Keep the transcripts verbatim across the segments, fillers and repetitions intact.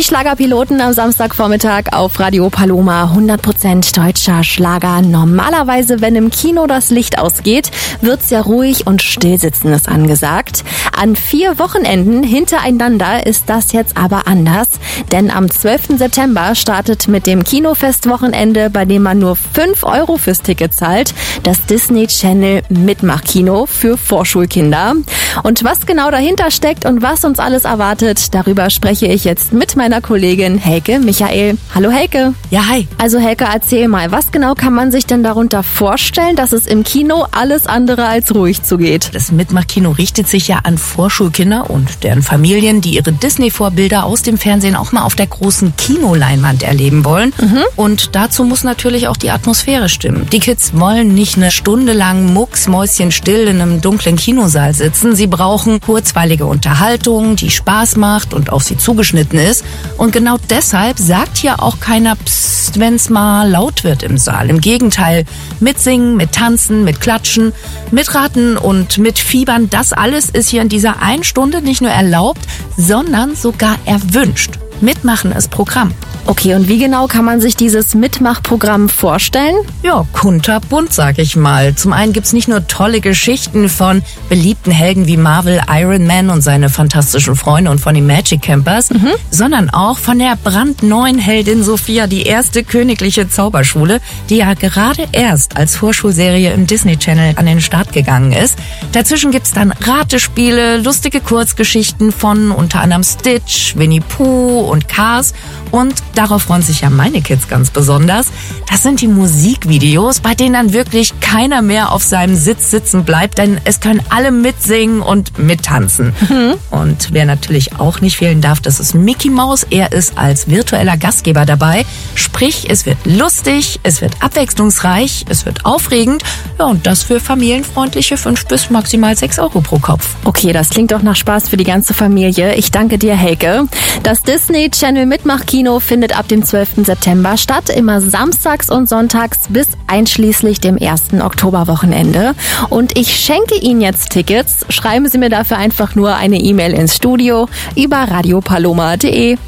Schlagerpiloten am Samstagvormittag auf Radio Paloma. hundert Prozent deutscher Schlager. Normalerweise, wenn im Kino das Licht ausgeht, wird's ja ruhig und Stillsitzen ist angesagt. An vier Wochenenden hintereinander ist das jetzt aber anders. Denn am zwölften September startet mit dem Kinofestwochenende, bei dem man nur fünf Euro fürs Ticket zahlt, das Disney Channel Mitmachkino für Vorschulkinder. Und was genau dahinter steckt und was uns alles erwartet, darüber spreche ich jetzt mit meiner Kollegin Helke Michael. Hallo Helke. Ja, hi. Also Helke, erzähl mal, was genau kann man sich denn darunter vorstellen, dass es im Kino alles andere als ruhig zugeht? Das Mitmachkino richtet sich ja an Vorschulkinder und deren Familien, die ihre Disney-Vorbilder aus dem Fernsehen auch mal auf der großen Kinoleinwand erleben wollen. Mhm. Und dazu muss natürlich auch die Atmosphäre stimmen. Die Kids wollen nicht eine Stunde lang mucksmäuschenstill in einem dunklen Kinosaal sitzen. Sie brauchen kurzweilige Unterhaltung, die Spaß macht und auf sie zugeschnitten ist. Und genau deshalb sagt hier auch keiner Psst, wenn's mal laut wird im Saal. Im Gegenteil, mitsingen, mit tanzen, mit klatschen, mitraten und mit fiebern, das alles ist hier in dieser einen Stunde nicht nur erlaubt, sondern sogar erwünscht. Mitmachen ist Programm. Okay, und wie genau kann man sich dieses Mitmachprogramm vorstellen? Ja, kunterbunt, sag ich mal. Zum einen gibt's nicht nur tolle Geschichten von beliebten Helden wie Marvel, Iron Man und seine fantastischen Freunde und von den Magic Campers, mhm. sondern auch von der brandneuen Heldin Sophia, die erste königliche Zauberschule, die ja gerade erst als Vorschulserie im Disney Channel an den Start gegangen ist. Dazwischen gibt's dann Ratespiele, lustige Kurzgeschichten von unter anderem Stitch, Winnie Pooh und Cars. Und darauf freuen sich ja meine Kids ganz besonders. Das sind die Musikvideos, bei denen dann wirklich keiner mehr auf seinem Sitz sitzen bleibt, denn es können alle mitsingen und mittanzen. Mhm. Und wer natürlich auch nicht fehlen darf, das ist Mickey Mouse. Er ist als virtueller Gastgeber dabei. Sprich, es wird lustig, es wird abwechslungsreich, es wird aufregend. Ja, und das für familienfreundliche fünf bis maximal sechs Euro pro Kopf. Okay, das klingt doch nach Spaß für die ganze Familie. Ich danke dir, Helke. Das Disney Channel Mitmachkino findet ab dem zwölften September statt, immer samstags und sonntags bis einschließlich dem ersten Oktoberwochenende. Und ich schenke Ihnen jetzt Tickets. Schreiben Sie mir dafür einfach nur eine E-Mail ins Studio über radio paloma punkt de.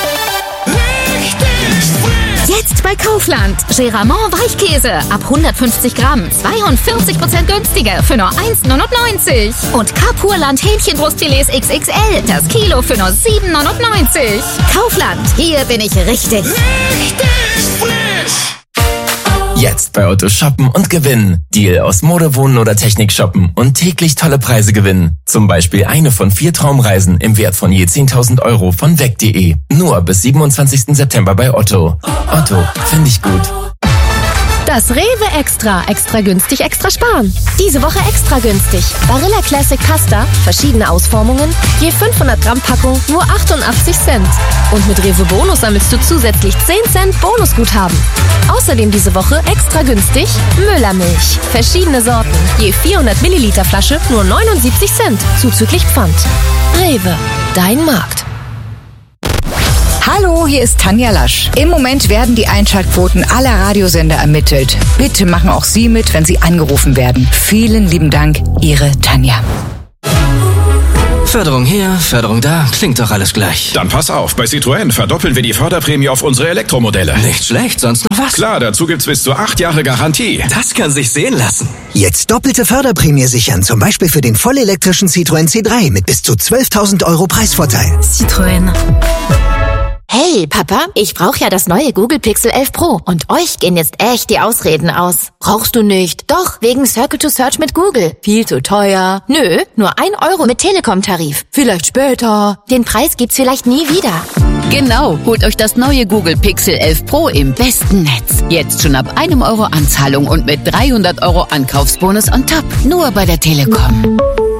Jetzt bei Kaufland. Geramont Weichkäse ab hundertfünfzig Gramm. zweiundvierzig Prozent günstiger für nur eins neunundneunzig. Und Kapurland Hähnchenbrustfilets X X L. Das Kilo für nur sieben neunundneunzig. Kaufland. Hier bin ich richtig. Richtig frisch. Jetzt bei Otto shoppen und gewinnen. Deal aus Mode, Wohnen oder Technik shoppen und täglich tolle Preise gewinnen. Zum Beispiel eine von vier Traumreisen im Wert von je zehntausend Euro von weg punkt de. Nur bis siebenundzwanzigsten September bei Otto. Otto, finde ich gut. Das Rewe Extra. Extra günstig, extra sparen. Diese Woche extra günstig. Barilla Classic Pasta, verschiedene Ausformungen, je fünfhundert Gramm Packung, nur achtundachtzig Cent. Und mit Rewe Bonus sammelst du zusätzlich zehn Cent Bonusguthaben. Außerdem diese Woche extra günstig Müllermilch. Verschiedene Sorten, je vierhundert Milliliter Flasche, nur neunundsiebzig Cent, zuzüglich Pfand. Rewe, dein Markt. Hallo, hier ist Tanja Lasch. Im Moment werden die Einschaltquoten aller Radiosender ermittelt. Bitte machen auch Sie mit, wenn Sie angerufen werden. Vielen lieben Dank, Ihre Tanja. Förderung hier, Förderung da, klingt doch alles gleich. Dann pass auf, bei Citroën verdoppeln wir die Förderprämie auf unsere Elektromodelle. Nicht schlecht, sonst noch was? Klar, dazu gibt's bis zu acht Jahre Garantie. Das kann sich sehen lassen. Jetzt doppelte Förderprämie sichern, zum Beispiel für den vollelektrischen Citroën C drei mit bis zu zwölftausend Euro Preisvorteil. Citroën. Hey, Papa, ich brauche ja das neue Google Pixel elf Pro. Und euch gehen jetzt echt die Ausreden aus. Brauchst du nicht? Doch, wegen Circle to Search mit Google. Viel zu teuer. Nö, nur ein Euro mit Telekom-Tarif. Vielleicht später. Den Preis gibt's vielleicht nie wieder. Genau, holt euch das neue Google Pixel elf Pro im besten Netz. Jetzt schon ab einem Euro Anzahlung und mit dreihundert Euro Ankaufsbonus on top. Nur bei der Telekom.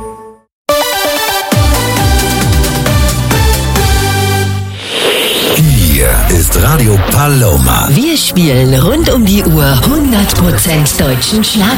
Hier ist Radio Paloma. Wir spielen rund um die Uhr hundert Prozent deutschen Schlager.